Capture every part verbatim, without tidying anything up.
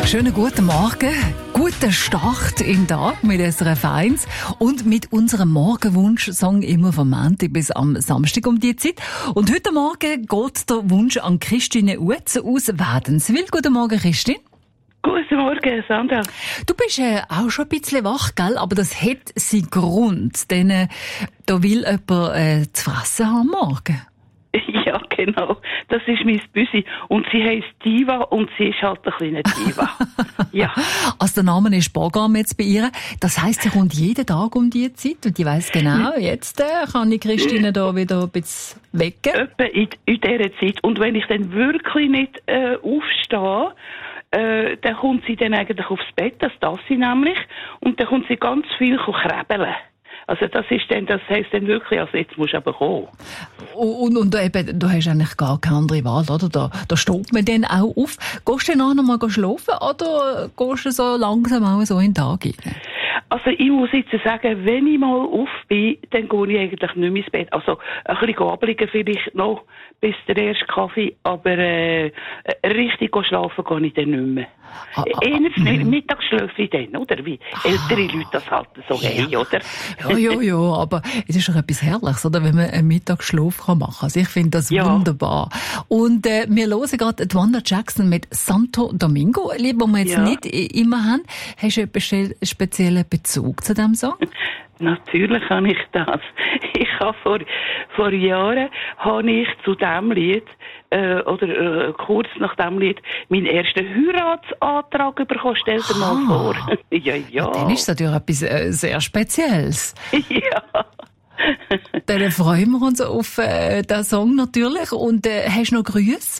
Schönen guten Morgen, guten Start im Tag mit S R F eins und mit unserem Morgenwunsch-Song immer vom Montag bis am Samstag um die Zeit. Und heute Morgen geht der Wunsch an Christine Uetze aus Wädenswil. Guten Morgen, Christine. Guten Morgen, Sandra. Du bist äh, auch schon ein bisschen wach, gell? Aber das hat seinen Grund, denn äh, da will jemand äh, zu fressen haben morgen. Ja, genau. Das ist mein Büsi. Und sie heisst Diva und sie ist halt eine kleine Diva. Ja. Also der Name ist Bogam jetzt bei ihr. Das heisst, sie kommt jeden Tag um diese Zeit und ich weiss genau, jetzt äh, kann ich Christine da wieder ein bisschen wecken. Etwa in, in dieser Zeit. Und wenn ich dann wirklich nicht äh, aufstehe, äh, dann kommt sie dann eigentlich aufs Bett, das darf sie nämlich, und dann kommt sie ganz viel krabbeln. Also das ist dann, das heisst dann wirklich, also jetzt musst du aber kommen. Und, und eben, du hast eigentlich gar keine andere Wahl, oder? Da, da steht man dann auch auf. Gehst du dann auch noch mal schlafen oder gehst du so langsam auch so in den Tag rein? Also ich muss jetzt sagen, wenn ich mal auf bin, dann gehe ich eigentlich nicht mehr ins Bett. Also ein bisschen abliegen vielleicht noch bis der erste Kaffee, aber äh, richtig schlafen gehe ich dann nicht mehr. Ah, ah, Eher mittags schlafe ich dann, oder? Wie ältere ah, Leute das halt so ja. haben, oder? Ja, ja, ja, aber es ist doch etwas Herrliches, oder? Wenn man einen Mittagsschlaf machen kann. Also ich finde das ja. wunderbar. Und äh, wir hören gerade Wanda Jackson mit Santo Domingo, ein Lied, das wir jetzt ja. nicht immer haben. Hast du einen speziellen Bezug zu diesem Song? Natürlich habe ich das. Ich habe vor, vor Jahren habe ich zu diesem Lied, äh, oder äh, kurz nach diesem Lied, meinen ersten Heiratsantrag bekommen. Stell dir mal vor. ja, ja. ja. Dann ist das natürlich etwas äh, sehr Spezielles. ja. Dann freuen wir uns auf äh, den Song natürlich. Und äh, hast du noch Grüße?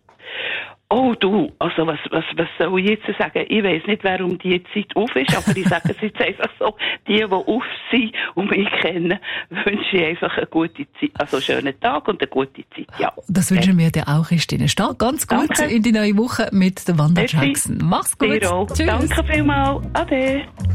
Oh du, also was, was, was soll ich jetzt sagen? Ich weiss nicht, wer um die Zeit auf ist, aber ich sage es jetzt einfach so, die, die auf sind und mich kennen, wünsche ich einfach eine gute Zeit, also einen schönen Tag und eine gute Zeit, ja. Das wünschen wir dir auch, Christine. Start ganz gut Danke. In die neue Woche mit der Wanda Jackson. Mach's gut. Tschüss. Danke vielmals. Ade.